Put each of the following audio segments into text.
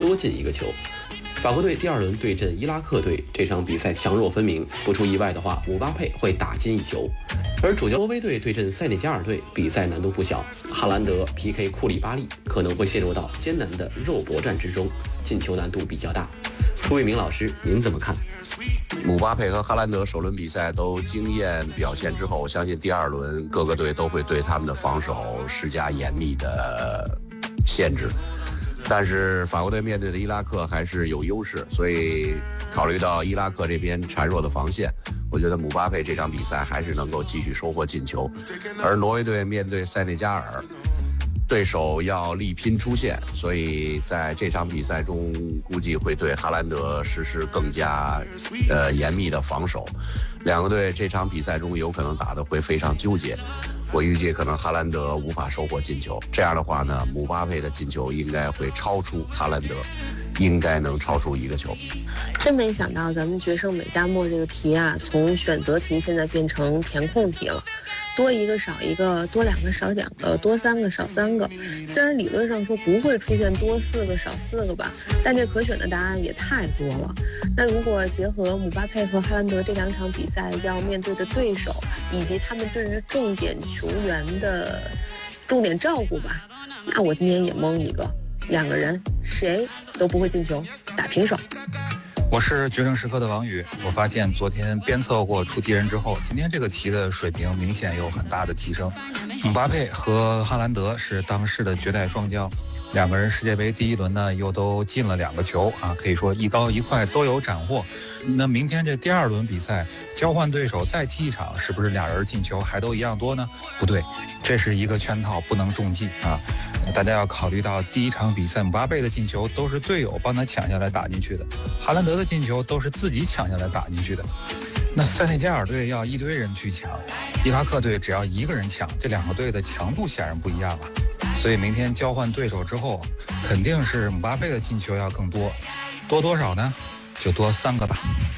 多进1个球。法国队第2轮对阵伊拉克队，这场比赛强弱分明，不出意外的话，姆巴佩会打进1球。而主教挪威队对阵塞内加尔队，比赛难度不小，哈兰德 PK 库里巴利可能会陷入到艰难的肉搏战之中，进球难度比较大。朱卫明老师，您怎么看？ 姆巴佩和哈兰德首轮比赛都惊艳表现之后，我相信第2轮各个队都会对他们的防守施加严密的限制。但是法国队面对的伊拉克还是有优势，所以考虑到伊拉克这边孱弱的防线，我觉得姆巴佩这场比赛还是能够继续收获进球。而挪威队面对塞内加尔，对手要力拼出线，所以在这场比赛中估计会对哈兰德实施更加严密的防守。两个队这场比赛中有可能打得会非常纠结，我预计可能哈兰德无法收获进球，这样的话呢，姆巴佩的进球应该会超出哈兰德，应该能超出1个球。 真没想到咱们决胜美加墨这个题啊，从选择题现在变成填空题了，多1个少1个，多2个少2个，多3个少3个。虽然理论上说不会出现多4个少4个吧，但这可选的答案也太多了。那如果结合姆巴佩和哈兰德这2场比赛要面对的对手，以及他们对于重点球员的重点照顾吧，那我今天也蒙一个，2个人谁都不会进球，打平手。 我是决胜时刻的王宇。我发现昨天鞭策过出题人之后，今天这个题的水平明显有很大的提升。姆巴佩和哈兰德是当世的绝代双骄，2个人世界杯第1轮呢又都进了2个球啊，可以说一高一快都有斩获。那明天这第2轮比赛交换对手再踢1场，是不是2人进球还都一样多呢？不对，这是一个圈套，不能中计啊。大家要考虑到第1场比赛姆巴佩的进球都是队友帮他抢下来打进去的，哈兰德的进球都是自己抢下来打进去的。那塞内加尔队要一堆人去抢，伊拉克队只要1个人抢，这2个队的强度显然不一样了。所以明天交换对手之后，肯定是姆巴佩的进球要更多，多多少呢？就多3个吧。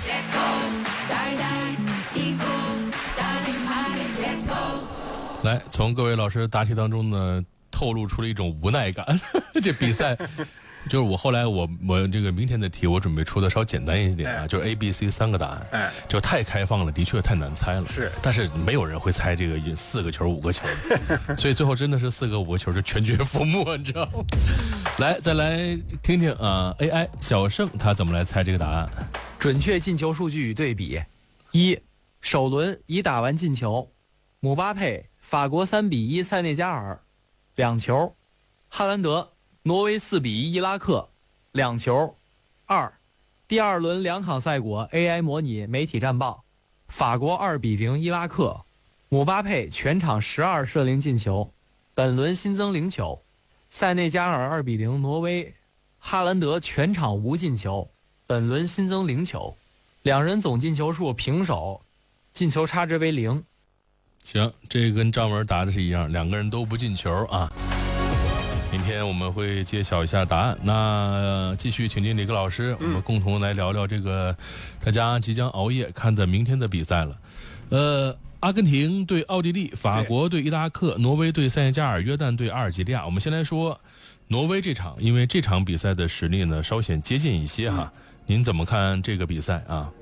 来，从各位老师的答题当中呢，透露出了一种无奈感。这比赛就是我后来我这个明天的题我准备出的稍简单一点啊，就是 A、B、C 3个答案，就太开放了，的确太难猜了。 是， 但是没有人会猜这个4个球5个球，所以最后真的是4个5个球就全军覆没，你知道吗？来，再来听听啊 ，AI 小盛他怎么来猜这个答案？ 准确进球数据与对比：1，首轮已打完进球，姆巴佩法国3-1塞内加尔2球，哈兰德挪威4-1伊拉克2球。2，第2轮2场赛果 AI 模拟媒体战报：法国2-0伊拉克，姆巴佩全场12射灵进球，本轮新增0球；塞内加尔2-0挪威，哈兰德全场无进球，本轮新增0球。2人总进球数平手，进球差值为0。 行，这个跟张文答的是一样，2个人都不进球啊。明天我们会揭晓一下答案。那继续请进李克老师，我们共同来聊聊这个大家即将熬夜看的明天的比赛了。阿根廷对奥地利，法国对伊拉克，挪威对塞内加尔，约旦对阿尔及利亚。我们先来说挪威这场，因为这场比赛的实力呢稍显接近一些哈。您怎么看这个比赛啊？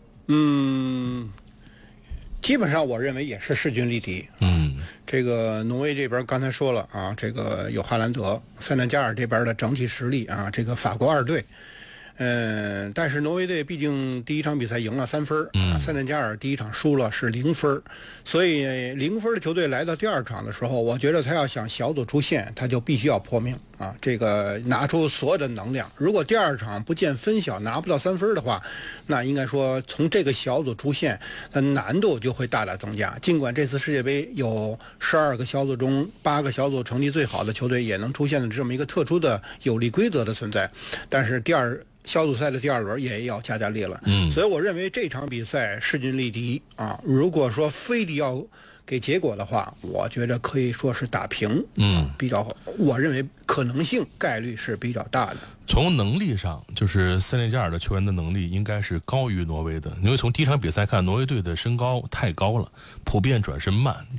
基本上我认为也是势均力敌。这个挪威这边刚才说了啊，这个有哈兰德，塞内加尔这边的整体实力啊，这个法国2队。但是挪威队毕竟第1场比赛赢了3分啊，塞内加尔第1场输了是0分，所以0分的球队来到第2场的时候，我觉得他要想小组出线，他就必须要破命啊，这个拿出所有的能量。如果第2场不见分晓，拿不到3分的话，那应该说从这个小组出线的难度就会大大增加。尽管这次世界杯有12个小组中8个小组成绩最好的球队也能出现的这么一个特殊的有利规则的存在，但是小组赛的第2轮也要加力了。所以我认为这场比赛势均力敌啊。如果说非得要给结果的话，我觉得可以说是打平。我认为可能性概率是比较大的。 从能力上，就是塞内加尔的球员的能力应该是高于挪威的，因为从第1场比赛看，挪威队的身高太高了，普遍转身慢。